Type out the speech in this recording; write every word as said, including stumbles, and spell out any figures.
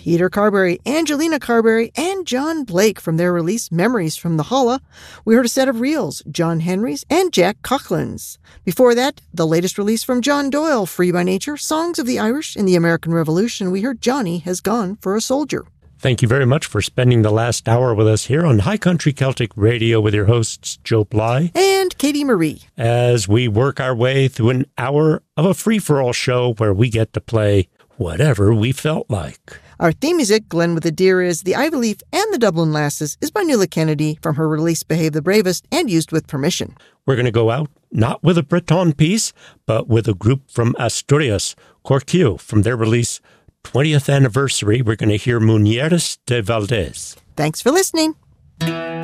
Peter Carberry, Angelina Carberry, and John Blake from their release Memories from the Holla. We heard a set of reels, John Henry's and Jack Coughlin's. Before that, the latest release from John Doyle, Free by Nature, Songs of the Irish in the American Revolution. We heard Johnny Has Gone for a Soldier. Thank you very much for spending the last hour with us here on High Country Celtic Radio with your hosts, Joe Bly and Katie Marie, as we work our way through an hour of a free-for-all show where we get to play whatever we felt like. Our theme music, Glen with the Deer Is, The Ivy Leaf, and the Dublin Lasses, is by Nuala Kennedy from her release Behave the Bravest and used with permission. We're going to go out not with a Breton piece, but with a group from Asturias, Corquio, from their release twentieth Anniversary. We're going to hear Mujeres de Valdez. Thanks for listening.